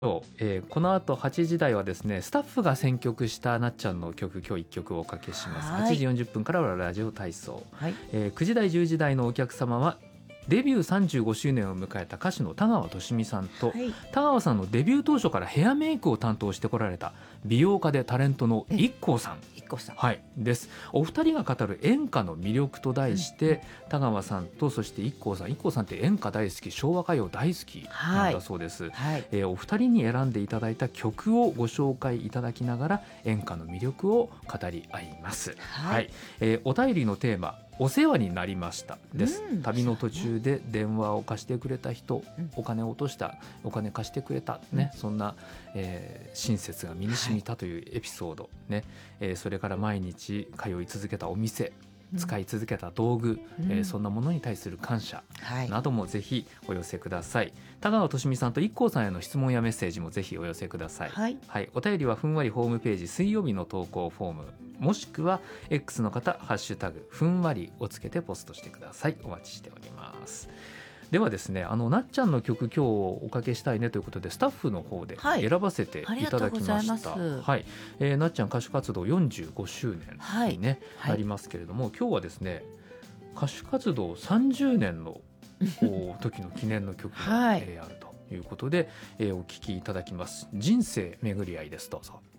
この後8時台はですね、スタッフが選曲したなっちゃんの曲、今日1曲おかけします。8時40分からはラジオ体操、9時台10時台のお客様はデビュー35周年を迎えた歌手の田川寿美さんと、田川さんのデビュー当初からヘアメイクを担当してこられた美容家でタレントの IKKO さんです。お二人が語る演歌の魅力と題して、田川さんとそして IKKO さんって演歌大好き、昭和歌謡大好きなんだそうです。お二人に選んでいただいた曲をご紹介いただきながら演歌の魅力を語り合います。お便りのテーマ、お世話になりましたです。旅の途中で電話を貸してくれた人、お金を落とした、お金貸してくれた、そんな、親切が身に染みたというエピソード、それから毎日通い続けたお店、使い続けた道具、そんなものに対する感謝などもぜひお寄せください。田川寿美さんと IKKO さんへの質問やメッセージもぜひお寄せください。お便りはふんわりホームページ水曜日の投稿フォーム、もしくは X の方ハッシュタグふんわりをつけてポストしてください。お待ちしております。ではですね、なっちゃんの曲今日おかけしたいねということでスタッフの方で選ばせていただきました。なっちゃん歌手活動45周年に、なりますけれども、今日はですね、歌手活動30年の時の記念の曲があるということで、お聴きいただきます。人生巡り合いです。どうぞ。